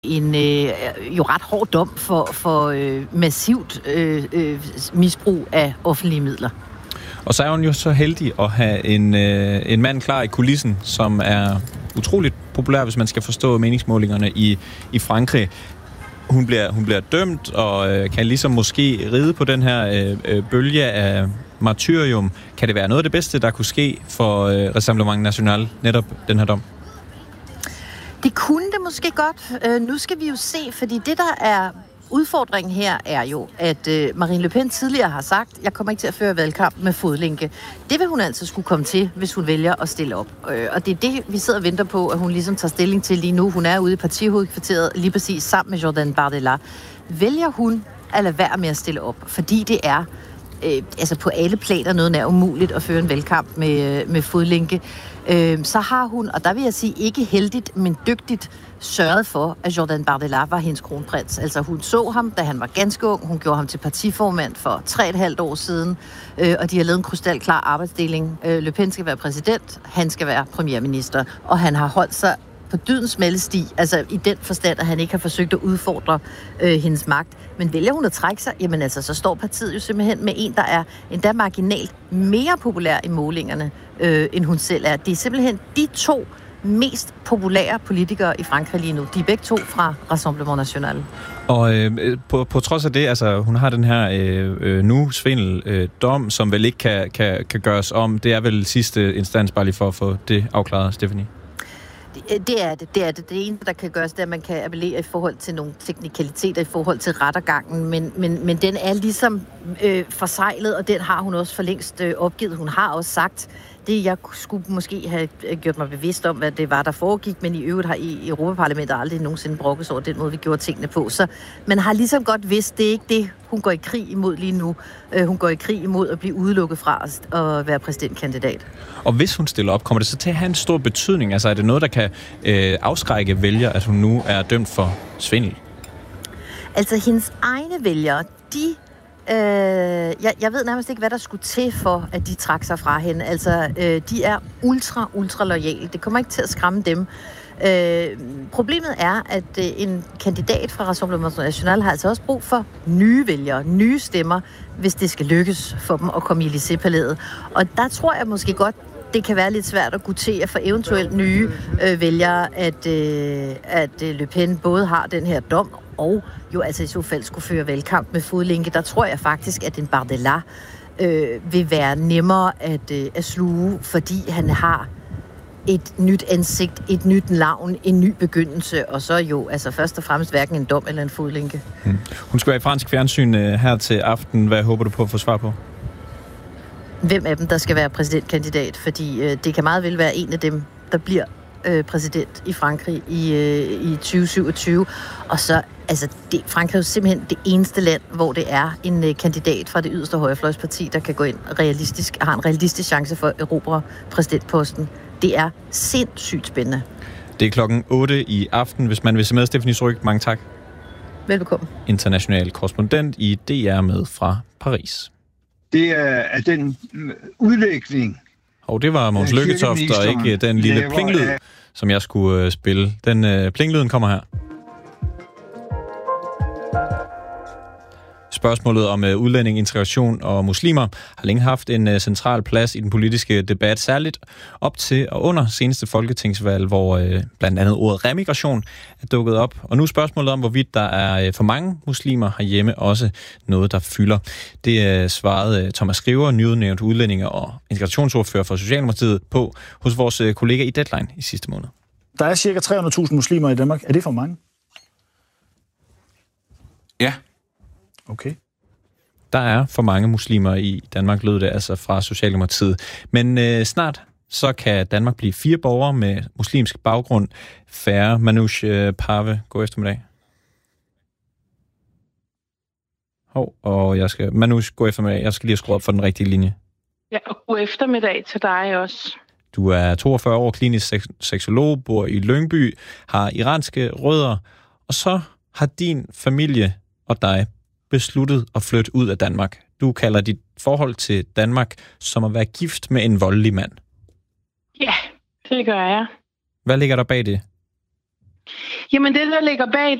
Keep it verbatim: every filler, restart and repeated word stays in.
en øh, jo ret hård dom for, for øh, massivt øh, øh, misbrug af offentlige midler. Og så er hun jo så heldig at have en, øh, en mand klar i kulissen, som er utroligt populær, hvis man skal forstå meningsmålingerne i, i Frankrig. Hun bliver, hun bliver dømt og øh, kan ligesom måske ride på den her øh, bølge af martyrium. Kan det være noget af det bedste, der kunne ske for øh, Rassemblement National, netop den her dom? Det kunne det måske godt. Øh, nu skal vi jo se, fordi det, der er udfordringen her, er jo, at øh, Marine Le Pen tidligere har sagt, jeg kommer ikke til at føre valgkamp med fodlænke. Det vil hun altså skulle komme til, hvis hun vælger at stille op. Øh, og det er det, vi sidder og venter på, at hun ligesom tager stilling til lige nu. Hun er ude i partihovedkvarteret lige præcis sammen med Jordan Bardella. Vælger hun at lade være med at stille op? Fordi det er øh, altså på alle planer noget nær umuligt at føre en valgkamp med, med fodlænke. Øh, så har hun, og der vil jeg sige ikke heldigt, men dygtigt, sørget for, at Jordan Bardella var hendes kronprins. Altså hun så ham, da han var ganske ung. Hun gjorde ham til partiformand for tre og et halvt år siden, øh, og de har lavet en krystalklar arbejdsdeling. Øh, Le Pen skal være præsident, han skal være premierminister, og han har holdt sig på dydens smalle sti, altså i den forstand, at han ikke har forsøgt at udfordre øh, hendes magt. Men vælger hun at trække sig, jamen altså, så står partiet jo simpelthen med en, der er endda marginalt mere populær i målingerne, øh, end hun selv er. Det er simpelthen de to mest populære politikere i Frankrig lige nu. De er begge to fra Rassemblement National. Og øh, på, på trods af det, altså hun har den her øh, øh, nu svindel øh, dom, som vel ikke kan, kan, kan gøres om. Det er vel sidste instans, bare lige for at få det afklaret, Stephanie? Det, det er det. Det er det. Det eneste, der kan gøres, det er, at man kan appellere i forhold til nogle teknikaliteter, i forhold til rettergangen, men, men, men den er ligesom øh, forsejlet, og den har hun også for længst øh, opgivet. Hun har også sagt, det jeg skulle måske have gjort mig bevidst om, hvad det var, der foregik, men i øvrigt har i Europaparlamentet aldrig nogensinde brokket over den måde, vi gjorde tingene på. Så man har ligesom godt vidst, det er ikke det, hun går i krig imod lige nu. Uh, hun går i krig imod at blive udelukket fra at være præsidentkandidat. Og hvis hun stiller op, kommer det så til at have en stor betydning? Altså er det noget, der kan øh, afskrække vælgere, at hun nu er dømt for svindel? Altså hendes egne vælgere, de Øh, jeg, jeg ved nærmest ikke, hvad der skulle til for, at de trak sig fra hende. Altså, øh, de er ultra, ultra loyale. Det kommer ikke til at skræmme dem. Øh, problemet er, at øh, en kandidat fra Rassemblement National har altså også brug for nye vælgere, nye stemmer, hvis det skal lykkes for dem at komme i Élysée-palæet. Og der tror jeg måske godt, det kan være lidt svært at gutere for eventuelt nye øh, vælgere, at, øh, at øh, Le Pen både har den her dom, og jo altså i så fald skulle føre valgkamp med fodlænke. Der tror jeg faktisk, at en Bardella øh, vil være nemmere at, øh, at sluge, fordi han har et nyt ansigt, et nyt navn, en ny begyndelse, og så jo altså først og fremmest hverken en dom eller en fodlænke. Hmm. Hun skal være i fransk fjernsyn øh, her til aften. Hvad håber du på at få svar på? Hvem af dem, der skal være præsidentkandidat, fordi øh, det kan meget vel være en af dem, der bliver øh, præsident i Frankrig i, øh, i tyve syvogtyve. Og så, altså, det, Frankrig er jo simpelthen det eneste land, hvor det er en øh, kandidat fra det yderste højrefløjsparti, der kan gå ind realistisk, har en realistisk chance for at erobre præsidentposten. Det er sindssygt spændende. Det er klokken otte i aften, hvis man vil se med. Stephanie Surrugue, mange tak. Velbekomme. International korrespondent i D R med fra Paris. Det er den udlægning. Og det var Mogens Lykketoft, og ikke den lille plinglyd, som jeg skulle uh, spille. Den uh, plinglyden kommer her. Spørgsmålet om uh, udlænding, integration og muslimer har længe haft en uh, central plads i den politiske debat, særligt op til og under seneste folketingsvalg, hvor uh, blandt andet ordet remigration er dukket op. Og nu er spørgsmålet om, hvorvidt der er uh, for mange muslimer herhjemme også noget, der fylder. Det uh, svarede uh, Thomas Skriver, nyudnævnt udlændinge- og integrationsordfører for Socialdemokratiet, på hos vores uh, kollega i Deadline i sidste måned. Der er cirka tre hundrede tusind muslimer i Danmark. Er det for mange? Ja. Okay. Der er for mange muslimer i Danmark, lød det altså fra Socialdemokratiet. Men øh, snart så kan Danmark blive fire borgere med muslimsk baggrund. Færre. Manoush øh, Parve, god eftermiddag. Hov, og jeg skal... Manoush, god eftermiddag. Jeg skal lige skrue op for den rigtige linje. Ja, og god eftermiddag til dig også. Du er toogfyrre år, klinisk seksolog, bor i Lyngby, har iranske rødder, og så har din familie og dig besluttet at flytte ud af Danmark. Du kalder dit forhold til Danmark som at være gift med en voldelig mand. Ja, det gør jeg. Hvad ligger der bag det? Jamen det, der ligger bag